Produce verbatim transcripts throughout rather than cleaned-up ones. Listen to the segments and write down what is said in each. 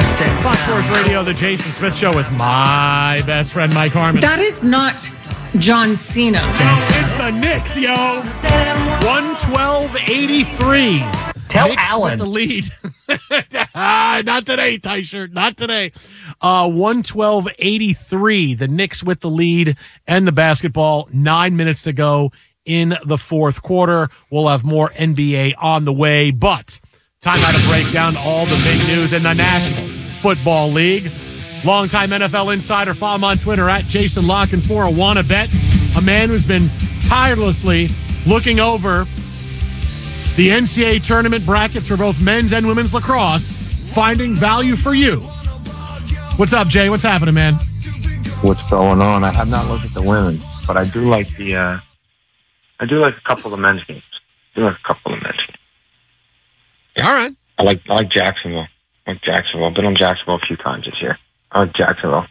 Boston. Fox Sports Radio, the Jason Smith Show with my best friend Mike Harmon. That is not John Cena. No, it's the Knicks, yo. one twelve eighty-three. Tell Knicks Alan. with the lead. ah, not today, T-shirt. Not today. Uh, one twelve eighty-three. The Knicks with the lead and the basketball. Nine minutes to go in the fourth quarter. We'll have more N B A on the way, but time now to break down all the big news in the National Football League. Longtime N F L insider, follow him on Twitter at Jason Locken for a wanna bet. A man who's been tirelessly looking over the N C double A tournament brackets for both men's and women's lacrosse, finding value for you. What's up, Jay? What's happening, man? What's going on? I have not looked at the women, but I do like the. Uh, I do like a couple of the men's games. I do like a couple of the men's games. Yeah. All right. I like. I like Jacksonville. I like Jacksonville. I've been on Jacksonville a few times this year. I like Jacksonville.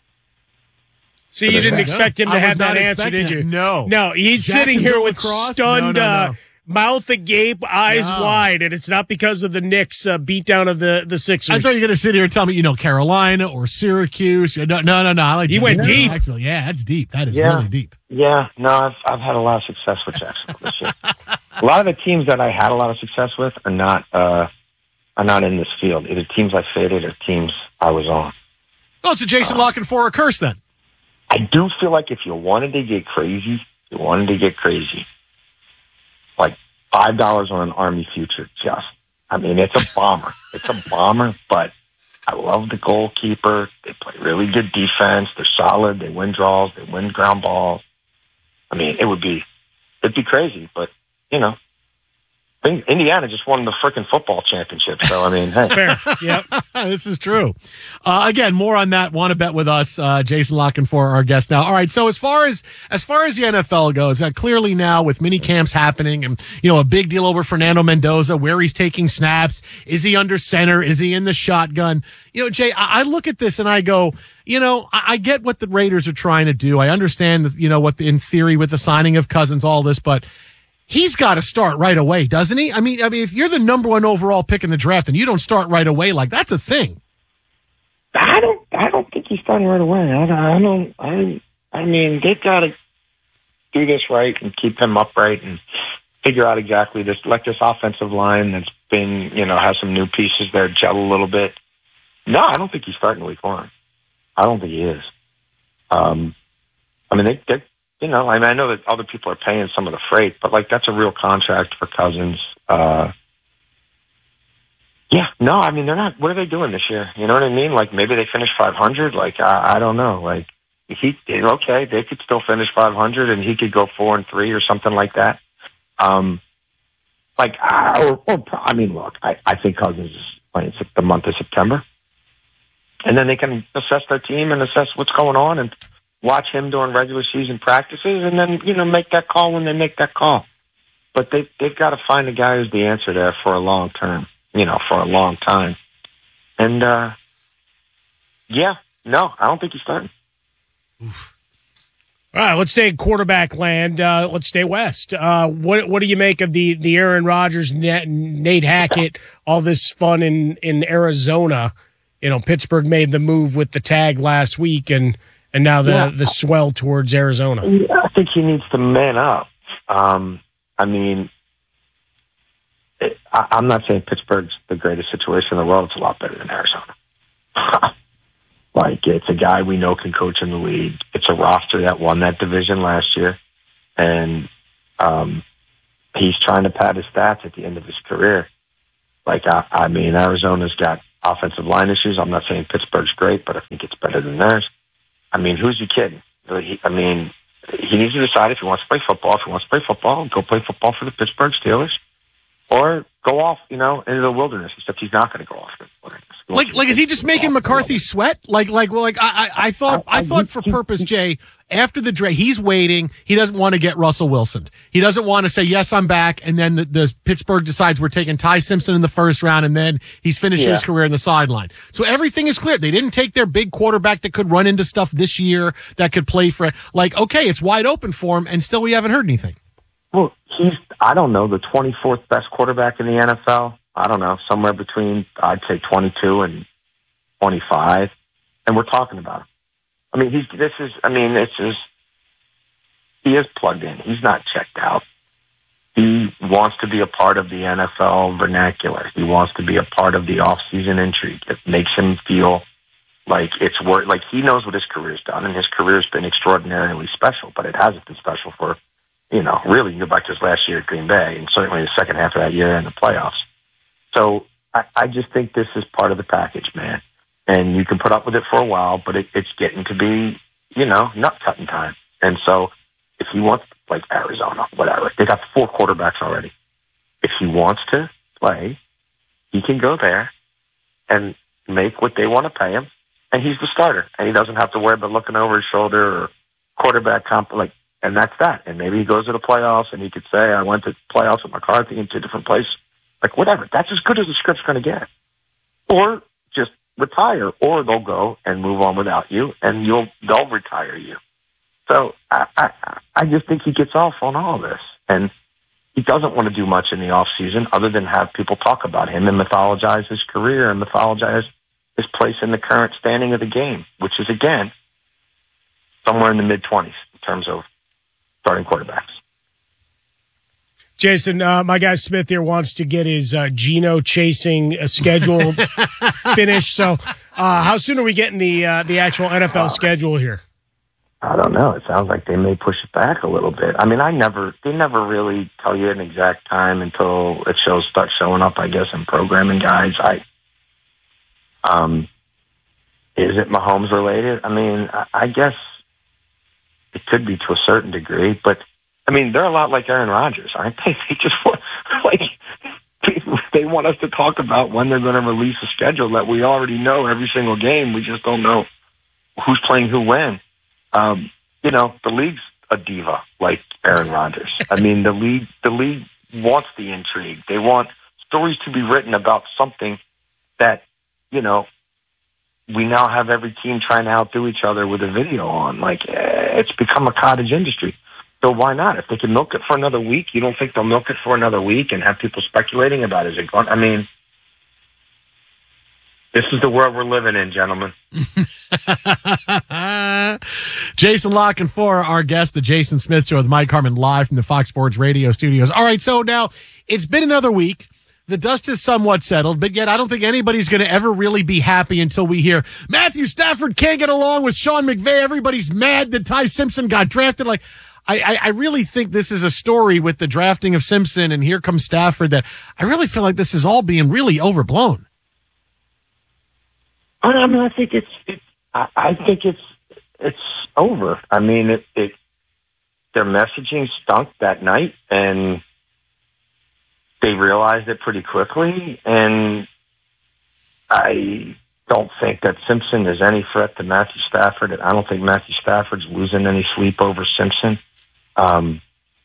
See, you didn't expect him to I was have that not answer, did expecting you? it. No. No, he's sitting here Jacksonville with lacrosse? stunned No, no, uh, no. mouth agape, eyes No. wide, and it's not because of the Knicks' uh, beatdown of the, the Sixers. I thought you were going to sit here and tell me, you know, Carolina or Syracuse. No, no, no. no. I like He went deep. Jacksonville. Yeah, that's deep. That is Yeah. really deep. Yeah. No, I've I've had a lot of success with Jacksonville this year. A lot of the teams that I had a lot of success with are not uh, are not in this field. Either teams I faded or teams I was on. Oh, it's a Jason Locken for a curse then. I do feel like if you wanted to get crazy, you wanted to get crazy, like five dollars on an Army future, just, I mean, it's a bomber. It's a bomber, but I love the goalkeeper. They play really good defense. They're solid. They win draws. They win ground balls. I mean, it would be, it'd be crazy, but, you know, I think Indiana just won the freaking football championship. So, I mean, hey. Fair. Yep. This is true. Uh, again, more on that. Want to bet with us, uh, Jason Locken for our guest now. All right. So as far as as far as the N F L goes, uh, clearly now with mini camps happening, and you know a big deal over Fernando Mendoza, where he's taking snaps. Is he under center? Is he in the shotgun? You know, Jay, I, I look at this and I go, you know, I, I get what the Raiders are trying to do. I understand, you know, what the, in theory with the signing of Cousins, all this, but he's got to start right away, doesn't he? I mean, I mean, if you're the number one overall pick in the draft and you don't start right away, like that's a thing. I don't. I don't think he's starting right away. I don't. I don't. I, I mean, they've got to do this right and keep him upright and figure out exactly this. Like this offensive line that's been, you know, has some new pieces there, gel a little bit. No, I don't think he's starting week one. I don't think he is. Um, I mean, they, they, you know, I mean, I know that other people are paying some of the freight, but like that's a real contract for Cousins. Uh, Yeah, no, I mean, they're not, what are they doing this year? You know what I mean? Like, maybe they finish five hundred. Like, I, I don't know. Like, he, okay, they could still finish five hundred and he could go four and three or something like that. Um, like, I, or, or, I mean, look, I, I think Cousins is playing the month of September. And then they can assess their team and assess what's going on and watch him during regular season practices and then, you know, make that call when they make that call. But they, they've got to find a guy who's the answer there for a long term. You know, for a long time. And, uh, yeah, no, I don't think he's starting. Oof. All right, let's stay in quarterback land. Uh, let's stay west. Uh, what what do you make of the, the Aaron Rodgers, Nate Hackett, all this fun in, in Arizona? You know, Pittsburgh made the move with the tag last week, and, and now the, yeah. the swell towards Arizona. I think he needs to man up. Um, I mean, I, I'm not saying Pittsburgh's the greatest situation in the world. It's a lot better than Arizona. Like, it's a guy we know can coach in the league. It's a roster that won that division last year. And um, he's trying to pad his stats at the end of his career. Like, I, I mean, Arizona's got offensive line issues. I'm not saying Pittsburgh's great, but I think it's better than theirs. I mean, who's he kidding? He, I mean, he needs to decide if he wants to play football. If he wants to play football, go play football for the Pittsburgh Steelers. Or go off, you know, into the wilderness. Except he's not going to go off. The wilderness. Like, like, is he just making McCarthy sweat? Like, like, well, like, I, I, I thought, I, I thought for purpose, Jay, after the draft, he's waiting. He doesn't want to get Russell Wilson. He doesn't want to say, yes, I'm back. And then the, the Pittsburgh decides we're taking Ty Simpson in the first round. And then he's finishing Yeah. his career in the sideline. So everything is clear. They didn't take their big quarterback that could run into stuff this year, that could play for it. Like, okay, it's wide open for him. And still we haven't heard anything. Well, he's, I don't know, the twenty-fourth best quarterback in the N F L. I don't know, somewhere between, I'd say twenty-two and twenty-five, and we're talking about him. I mean, he's, this is, I mean, it's just, he is plugged in. He's not checked out. He wants to be a part of the N F L vernacular. He wants to be a part of the off-season intrigue. It makes him feel like it's worth, like he knows what his career's done, and his career's been extraordinarily special, but it hasn't been special for, you know, really, you go back to his last year at Green Bay, and certainly the second half of that year in the playoffs. So I, I just think this is part of the package, man. And you can put up with it for a while, but it, it's getting to be, you know, nut cutting time. And so if he wants, like Arizona, whatever, they got four quarterbacks already. If he wants to play, he can go there and make what they want to pay him, and he's the starter. And he doesn't have to worry about looking over his shoulder or quarterback comp, like, and that's that. And maybe he goes to the playoffs and he could say, I went to playoffs with McCarthy in two different places. Like, whatever. That's as good as the script's going to get. Or just retire, or they'll go and move on without you, and you'll they'll retire you. So I, I, I just think he gets off on all of this. And he doesn't want to do much in the off season other than have people talk about him and mythologize his career and mythologize his place in the current standing of the game, which is, again, somewhere in the mid-twenties in terms of starting quarterbacks. Jason, uh, my guy Smith here wants to get his uh, Geno chasing uh, schedule finished. So uh, how soon are we getting the uh, the actual N F L uh, schedule here? I don't know. It sounds like they may push it back a little bit. I mean, I never, they never really tell you an exact time until it shows start showing up, I guess, in programming guides. I, um, is it Mahomes related? I mean, I, I guess it could be to a certain degree, but I mean, they're a lot like Aaron Rodgers, aren't they? They just want, like, they want us to talk about when they're going to release a schedule that we already know every single game. We just don't know who's playing who when. Um, you know, the league's a diva like Aaron Rodgers. I mean, the league, the league wants the intrigue. They want stories to be written about something that, you know, we now have every team trying to outdo each other with a video on. Like, eh, it's become a cottage industry. So why not? If they can milk it for another week, you don't think they'll milk it for another week and have people speculating about is it going? I mean, this is the world we're living in, gentlemen. Jason La Canfora, our guest, the Jason Smith Show with Mike Harmon live from the Fox Sports Radio studios. All right, so now it's been another week. The dust is somewhat settled, but yet I don't think anybody's going to ever really be happy until we hear Matthew Stafford can't get along with Sean McVay. Everybody's mad that Ty Simpson got drafted. Like, I, I, I really think this is a story with the drafting of Simpson and here comes Stafford that I really feel like this is all being really overblown. I mean, I think it's, it, I, I think it's, it's over. I mean, it, it, their messaging stunk that night, and they realized it pretty quickly. And I don't think that Simpson is any threat to Matthew Stafford. I don't think Matthew Stafford's losing any sleep over Simpson. Um,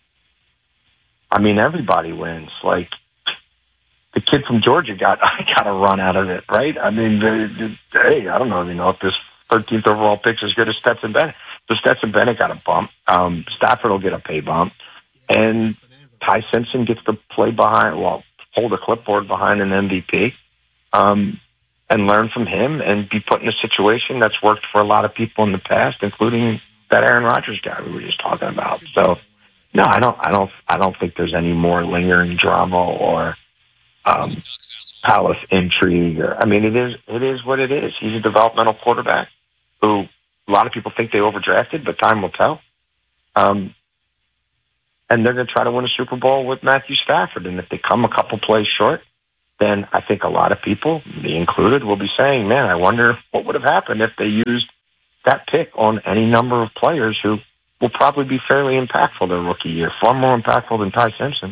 I mean, everybody wins. Like, the kid from Georgia got got a run out of it, right? I mean, the, the, hey, I don't know, you know, if this thirteenth overall pick is as good as Stetson Bennett. So Stetson Bennett got a bump. Um, Stafford will get a pay bump, and Ty Simpson gets to play behind, well, hold a clipboard behind an M V P, um, and learn from him and be put in a situation that's worked for a lot of people in the past, including that Aaron Rodgers guy we were just talking about. So, no, I don't, I don't, I don't think there's any more lingering drama or Um, palace intrigue. Or, I mean, it is it is what it is. He's a developmental quarterback who a lot of people think they overdrafted, but time will tell. Um, and they're going to try to win a Super Bowl with Matthew Stafford. And if they come a couple plays short, then I think a lot of people, me included, will be saying, man, I wonder what would have happened if they used that pick on any number of players who will probably be fairly impactful their rookie year, far more impactful than Ty Simpson.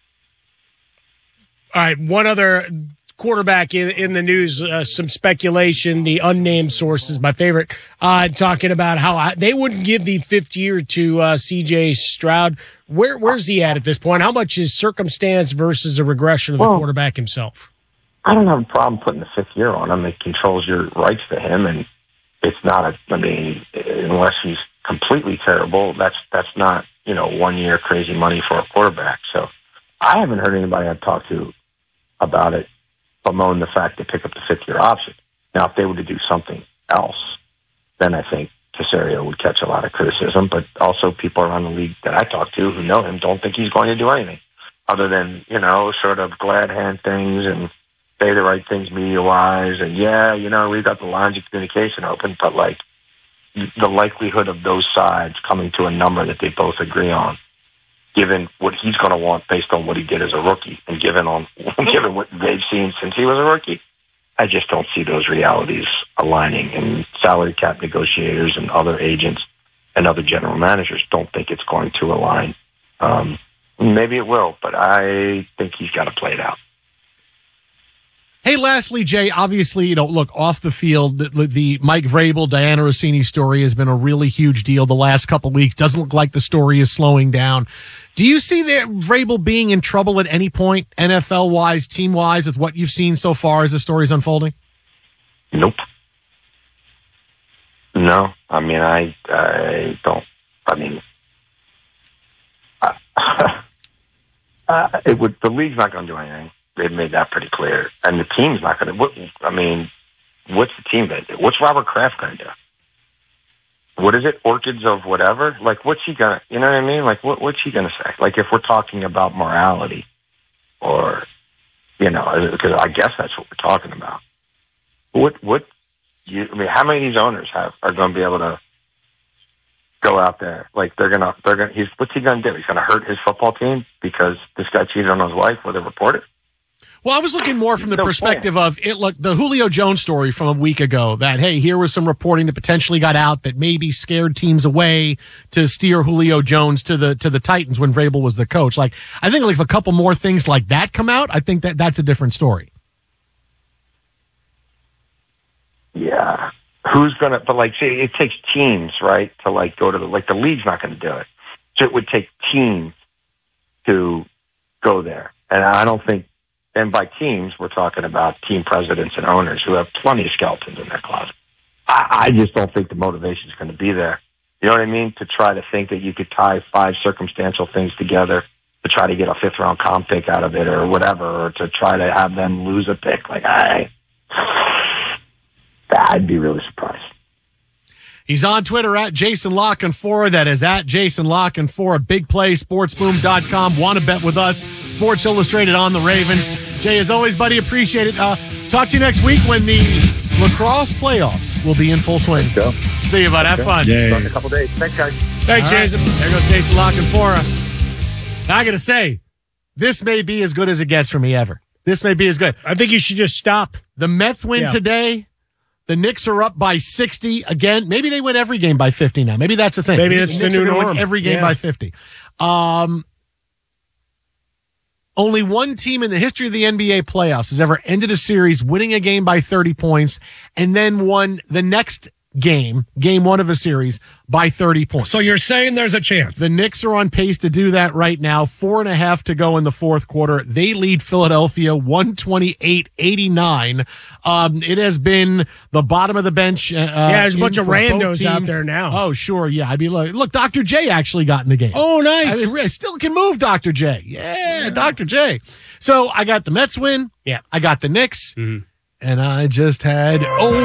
All right, one other quarterback in, in the news, uh, some speculation, the unnamed sources, my favorite, uh, talking about how I, they wouldn't give the fifth year to uh, C J Stroud. Where Where's he at at this point? How much is circumstance versus a regression of the well, quarterback himself? I don't have a problem putting the fifth year on him. It controls your rights to him, and it's not a, I mean, unless he's completely terrible, that's that's not, you know, one year crazy money for a quarterback. So I haven't heard anybody I've talked to about it bemoan the fact to pick up the fifth year option. Now, if they were to do something else, then I think Caserio would catch a lot of criticism. But also people around the league that I talk to who know him don't think he's going to do anything other than, you know, sort of glad hand things and say the right things media-wise. And, yeah, you know, we've got the lines of communication open, but, like, the likelihood of those sides coming to a number that they both agree on, given what he's going to want based on what he did as a rookie and given on given what they've seen since he was a rookie, I just don't see those realities aligning. And salary cap negotiators and other agents and other general managers don't think it's going to align. Um, maybe it will, but I think he's got to play it out. Hey, lastly, Jay, obviously, you know, look, off the field, the, the Mike Vrabel, Diana Rossini story has been a really huge deal the last couple of weeks. Doesn't look like the story is slowing down. Do you see that Vrabel being in trouble at any point, N F L-wise, team-wise, with what you've seen so far as the story's unfolding? Nope. No. I mean, I, I don't. I mean, I, uh, it would. The league's not going to do anything. They've made that pretty clear. And the team's not going to. I mean, what's the team going to do? What's Robert Kraft going to do? What is it? Orchids of whatever? Like, what's he going to, you know what I mean? Like, what, what's he going to say? Like, if we're talking about morality or, you know, because I guess that's what we're talking about. What, what, you, I mean, how many of these owners have, are going to be able to go out there? Like, they're going to, they're going to, he's, what's he going to do? He's going to hurt his football team because this guy cheated on his wife with a reporter? Well, I was looking more from the No perspective plan. of it. Look, the Julio Jones story from a week ago that, hey, here was some reporting that potentially got out that maybe scared teams away to steer Julio Jones to the, to the Titans when Vrabel was the coach. Like, I think like if a couple more things like that come out, I think that that's a different story. Yeah. Who's going to, but like, see, it takes teams, right, to like go to the, like the league's not going to do it. So it would take teams to go there. And I don't think, and by teams, we're talking about team presidents and owners who have plenty of skeletons in their closet. I, I just don't think the motivation is going to be there. You know what I mean? To try to think that you could tie five circumstantial things together to try to get a fifth round comp pick out of it or whatever, or to try to have them lose a pick. Like, I, I'd be really surprised. He's on Twitter at Jason Lockenfora. That is at Jason Lockenfora. Big play, sports boom dot com. Want to bet with us? Sports Illustrated on the Ravens. Jay, as always, buddy, appreciate it. Uh, talk to you next week when the lacrosse playoffs will be in full swing. Let's go. See you, bud. Have fun. Yeah. Talk in a couple days. Thanks, guys. Thanks, All right. Jason. There goes Jason Lockenfora. Now, I got to say, this may be as good as it gets for me ever. This may be as good. I think you should just stop. The Mets win Yeah. today. The Knicks are up by sixty again. Maybe they win every game by fifty now. Maybe that's the thing. Maybe that's the Knicks new are gonna win norm. every game Yeah. by fifty. Um, only one team in the history of the N B A playoffs has ever ended a series winning a game by thirty points and then won the next game, game one of a series, by thirty points. So you're saying there's a chance? The Knicks are on pace to do that right now. Four and a half to go in the fourth quarter. They lead Philadelphia one twenty-eight eighty-nine. Um, it has been the bottom of the bench. Uh, Yeah, there's a bunch in of for both randos out teams. there now. Oh, sure. Yeah. I mean, look, look, Doctor J actually got in the game. Oh, nice. I mean, still can move, Doctor J. Yeah, Doctor J. So I got the Mets win. Yeah. I got the Knicks. Mm-hmm. And I just had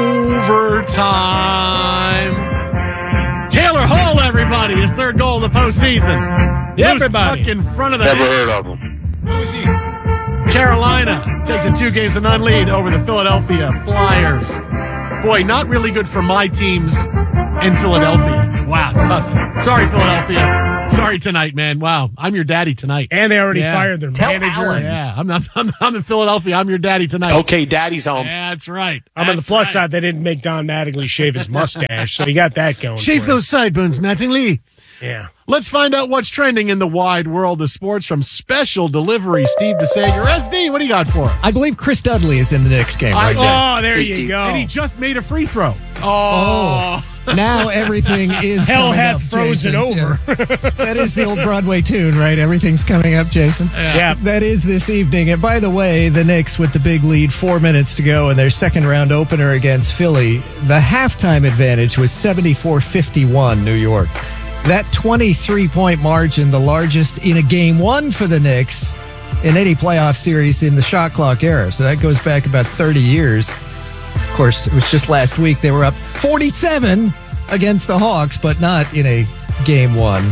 overtime. Taylor Hall, everybody, his third goal of the postseason. Yeah, Loose everybody. puck in front of the Never net. heard of him. Who's he? Carolina takes a two games to none lead over the Philadelphia Flyers. Boy, not really good for my teams in Philadelphia. Wow, it's tough. Sorry, Philadelphia. Sorry tonight, man. Wow, I'm your daddy tonight. And they already Yeah. fired their Tell manager. Alan. Yeah, I'm, I'm, I'm, I'm in Philadelphia. I'm your daddy tonight. Okay, daddy's home. Yeah, that's right. I'm on the That's plus right. side. They didn't make Don Mattingly shave his mustache, so he got that going. Shave for him. those sideburns, Mattingly. Yeah. Let's find out what's trending in the wide world of sports from Special Delivery. Steve DeSager. S D, what do you got for us? I believe Chris Dudley is in the Knicks game I- right now. Oh, there Hey, you Steve. go. And he just made a free throw. Oh. Now everything is Hell coming hath up, frozen Jason. over. Yeah. That is the old Broadway tune, right? Everything's coming up, Jason. Yeah. That is this evening. And by the way, the Knicks with the big lead, four minutes to go in their second round opener against Philly. The halftime advantage was seventy-four fifty-one, New York. That twenty-three point margin, the largest in a game one for the Knicks in any playoff series in the shot clock era. So that goes back about thirty years. Of course, it was just last week they were up forty-seven against the Hawks, but not in a game one.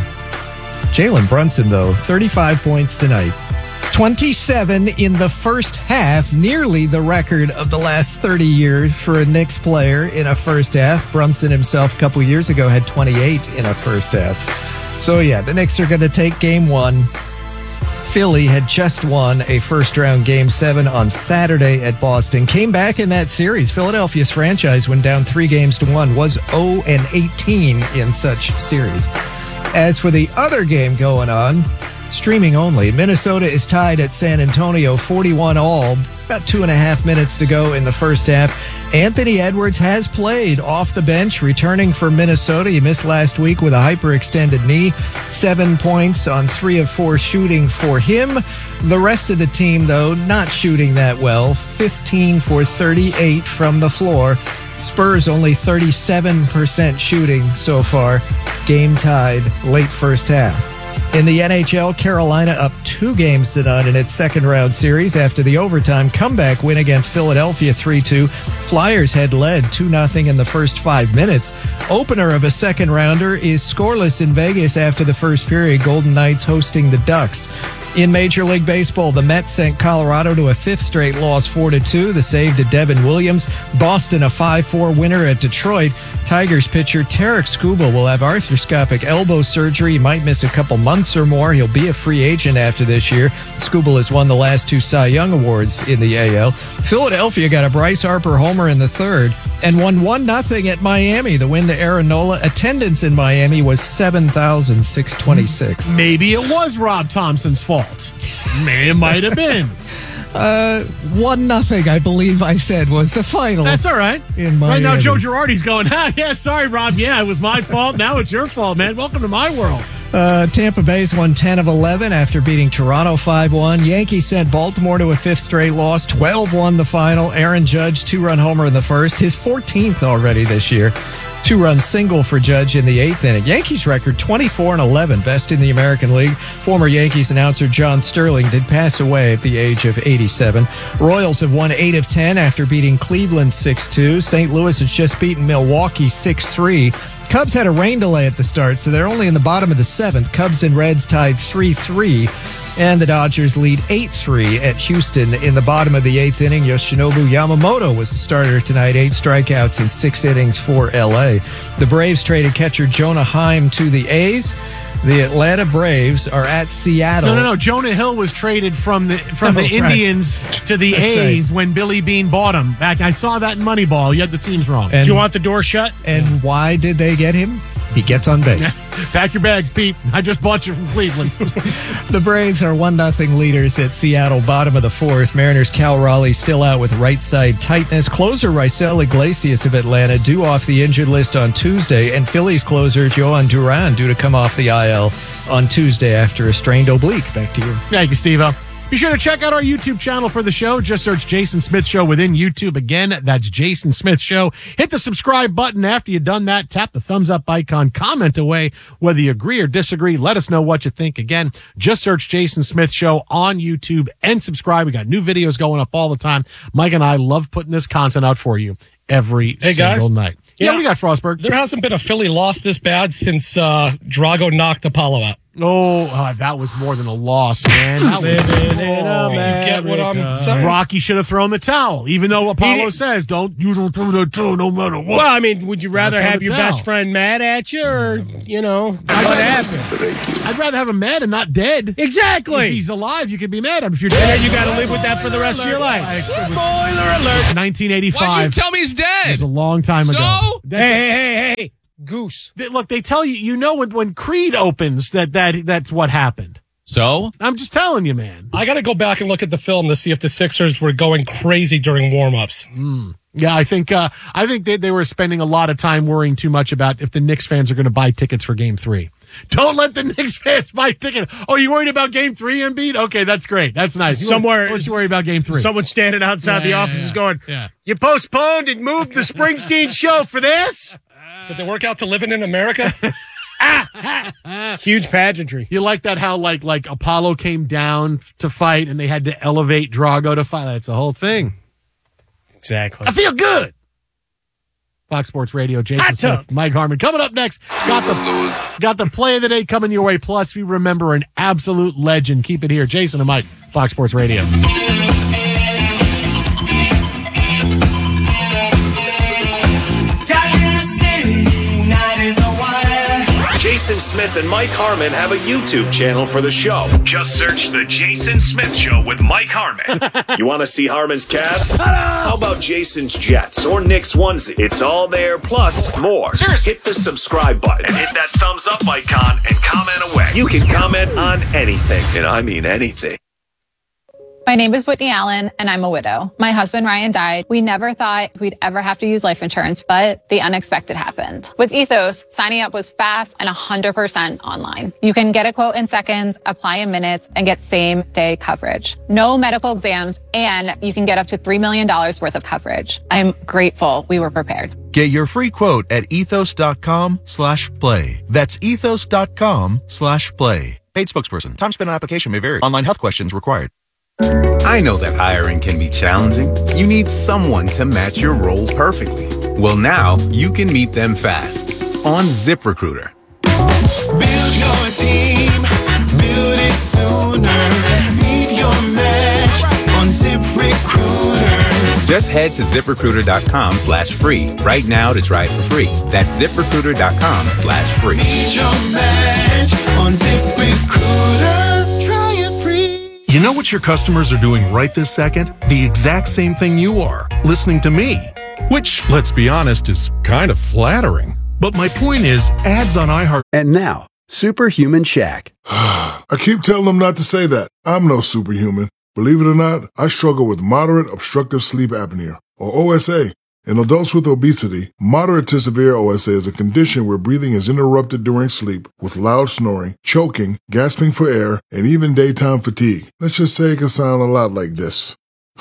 Jalen Brunson, though, thirty-five points tonight. twenty-seven in the first half, nearly the record of the last thirty years for a Knicks player in a first half. Brunson himself a couple years ago had twenty-eight in a first half. So, yeah, the Knicks are going to take game one. Philly had just won a first-round Game seven on Saturday at Boston. Came back in that series. Philadelphia's franchise, when down three games to one, was oh and eighteen in such series. As for the other game going on, streaming only, Minnesota is tied at San Antonio, forty-one all. About two and a half minutes to go in the first half. Anthony Edwards has played off the bench, returning for Minnesota. He missed last week with a hyperextended knee. Seven points on three of four shooting for him. The rest of the team, though, not shooting that well. fifteen for thirty-eight from the floor. Spurs only thirty-seven percent shooting so far. Game tied late first half. In the N H L, Carolina up two games to none in its second round series after the overtime comeback win against Philadelphia three two. Flyers had led two nothing in the first five minutes. Opener of a second rounder is scoreless in Vegas after the first period. Golden Knights hosting the Ducks. In Major League Baseball, the Mets sent Colorado to a fifth straight loss, four to two. The save to Devin Williams. Boston a five four winner at Detroit. Tigers pitcher Tarek Skubal will have arthroscopic elbow surgery. He might miss a couple months or more. He'll be a free agent after this year. Skubal has won the last two Cy Young Awards in the A L. Philadelphia got a Bryce Harper homer in the third and won one nothing at Miami. The win to Aaron Nola. Attendance in Miami was seven thousand six hundred twenty-six. Maybe it was Rob Thompson's fault. May it might have been. Uh, one nothing, I believe I said, was the final. That's all right. In Miami. Right now, Joe Girardi's going, ah, yeah, sorry, Rob. Yeah, it was my fault. Now it's your fault, man. Welcome to my world. Uh, Tampa Bay's won ten of eleven after beating Toronto five one. Yankees sent Baltimore to a fifth straight loss. twelve one the final. Aaron Judge, two-run homer in the first. His fourteenth already this year. Two-run single for Judge in the eighth inning. Yankees record twenty-four and eleven, best in the American League. Former Yankees announcer John Sterling did pass away at the age of eighty-seven. Royals have won eight of ten after beating Cleveland six two. Saint Louis has just beaten Milwaukee six three. Cubs had a rain delay at the start, so they're only in the bottom of the seventh. Cubs and Reds tied three three. And the Dodgers lead eight three at Houston in the bottom of the eighth inning. Yoshinobu Yamamoto was the starter tonight. Eight strikeouts in six innings for L A. The Braves traded catcher Jonah Heim to the A's. The Atlanta Braves are at Seattle. No, no, no. Jonah Hill was traded from the from Oh, the right. Indians to the That's A's right. when Billy Bean bought him. Back, I saw that in Moneyball. You had the teams wrong. And, Do you want the door shut? and why did they get him? He gets on base. Pack your bags, Pete. I just bought you from Cleveland. The Braves are one nothing leaders at Seattle, bottom of the fourth. Mariners' Cal Raleigh still out with right side tightness. Closer Raisel Iglesias of Atlanta due off the injured list on Tuesday. And Phillies closer Johan Duran due to come off the I L on Tuesday after a strained oblique. Back to you. Thank you, Steve-O. Be sure to check out our YouTube channel for the show. Just search Jason Smith Show within YouTube. Again, that's Jason Smith Show. Hit the subscribe button. After you've done that, tap the thumbs up icon. Comment away whether you agree or disagree. Let us know what you think. Again, just search Jason Smith Show on YouTube and subscribe. We got new videos going up all the time. Mike and I love putting this content out for you every Hey, single guys. night. Yeah, Yeah. we got Frostberg. There hasn't been a Philly loss this bad since uh, Drago knocked Apollo out. Oh, uh, that was more than a loss, man. That was, Oh, you get what I'm saying? Rocky should have thrown the towel, even though Apollo didn't- says, "Don't you don't throw the towel, no matter what." Well, I mean, would you rather Throw have the your towel. best friend mad at you or, you know, what happened? I'd rather have him mad and not dead. If Exactly. he's alive, you can be mad at him. If you're And dead, then you got to live with that for the rest of your life. Spoiler alert! nineteen Why'd you eighty-five tell me he's dead? was a long time So? ago. Hey, hey, hey, hey. Goose. They- look, they tell you, you know, when, when Creed opens, that, that that's what happened. So? I'm just telling you, man. I got to go back and look at the film to see if the Sixers were going crazy during warm-ups. Yeah, I think uh, I think they, they were spending a lot of time worrying too much about if the Knicks fans are going to buy tickets for Game Three. Don't let the Knicks fans buy tickets. Oh, you worried about Game Three, Embiid? Okay, that's great. That's nice. You Somewhere- Why don't you worry about Game Three? Someone standing outside the Yeah, office yeah, is going, yeah. you postponed and moved the Springsteen show for this? Did they work out to living in America? Huge pageantry. You like that? How like like Apollo came down f- to fight, and they had to elevate Drago to fight. That's the whole thing. Exactly. I feel good. Fox Sports Radio. Jason Hot tub. Smith, Mike Harmon. Coming up next, got the, got the play of the day coming your way. Plus, we remember an absolute legend. Keep it here. Jason and Mike, Fox Sports Radio. Jason Smith and Mike Harmon have a YouTube channel for the show. Just search The Jason Smith Show with Mike Harmon. You want to see Harmon's Cavs? How about Jason's Jets or Knicks onesie? It's all there, plus more. Hit the subscribe button and hit that thumbs up icon and comment away. You can comment on anything, and I mean anything. My name is Whitney Allen, and I'm a widow. My husband, Ryan, died. We never thought we'd ever have to use life insurance, but the unexpected happened. With Ethos, signing up was fast and one hundred percent online. You can get a quote in seconds, apply in minutes, and get same-day coverage. No medical exams, and you can get up to three million dollars worth of coverage. I'm grateful we were prepared. Get your free quote at ethos.com slash play. That's ethos.com slash play. Paid spokesperson. Time spent on application may vary. Online health questions required. I know that hiring can be challenging. You need someone to match your role perfectly. Well, now you can meet them fast on ZipRecruiter. Build your team, build it sooner. Meet your match on ZipRecruiter. Just head to ZipRecruiter.com slash free right now to try it for free. That's ZipRecruiter.com slash free. Meet your match on ZipRecruiter. Try it free. You know what your customers are doing right this second? The exact same thing you are, listening to me. Which, let's be honest, is kind of flattering. But my point is, ads on iHeart. And now, Superhuman Shaq. I keep telling them not to say that. I'm no superhuman. Believe it or not, I struggle with moderate obstructive sleep apnea, or O S A. In adults with obesity, moderate to severe O S A is a condition where breathing is interrupted during sleep with loud snoring, choking, gasping for air, and even daytime fatigue. Let's just say it can sound a lot like this.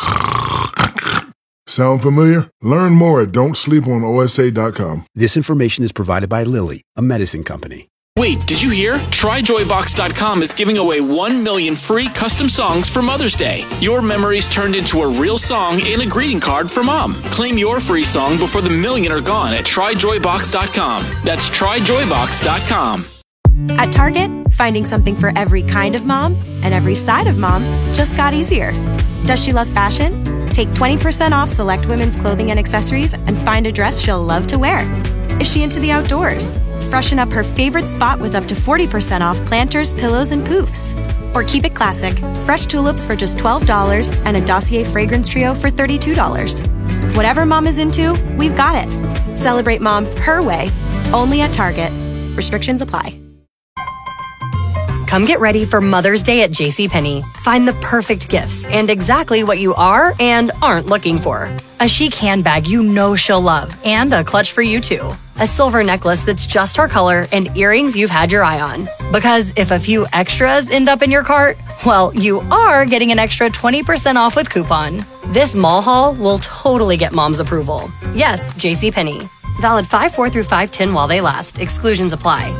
Sound familiar? Learn more at don't sleep on O S A dot com. This information is provided by Lilly, a medicine company. Wait, did you hear? Try joy box dot com is giving away one million free custom songs for Mother's Day. Your memories turned into a real song and a greeting card for Mom. Claim your free song before the million are gone at try joy box dot com. That's try joy box dot com. At Target, finding something for every kind of mom and every side of mom just got easier. Does she love fashion? Take twenty percent off select women's clothing and accessories and find a dress she'll love to wear. Is she into the outdoors? Freshen up her favorite spot with up to forty percent off planters, pillows, and poofs. Or keep it classic, fresh tulips for just twelve dollars and a Dossier fragrance trio for thirty-two dollars. Whatever mom is into, we've got it. Celebrate mom her way, only at Target. Restrictions apply. Come get ready for Mother's Day at JCPenney. Find the perfect gifts and exactly what you are and aren't looking for. A chic handbag you know she'll love and a clutch for you too. A silver necklace that's just her color and earrings you've had your eye on. Because if a few extras end up in your cart, well, you are getting an extra twenty percent off with coupon. This mall haul will totally get mom's approval. Yes, JCPenney. Valid five four through five ten while they last. Exclusions apply.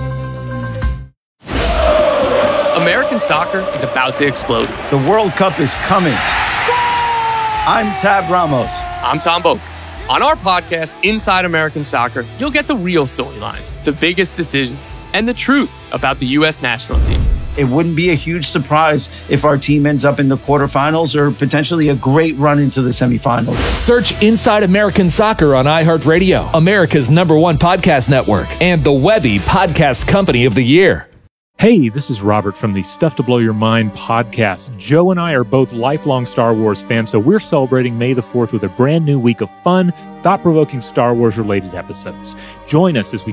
American soccer is about to explode. The World Cup is coming. I'm Tab Ramos. I'm Tom Boak. On our podcast, Inside American Soccer, you'll get the real storylines, the biggest decisions, and the truth about the U S national team. It wouldn't be a huge surprise if our team ends up in the quarterfinals or potentially a great run into the semifinals. Search Inside American Soccer on iHeartRadio, America's number one podcast network, and the Webby Podcast Company of the Year. Hey, this is Robert from the Stuff to Blow Your Mind podcast. Joe and I are both lifelong Star Wars fans, so we're celebrating May the fourth with a brand new week of fun, thought-provoking Star Wars-related episodes. Join us as we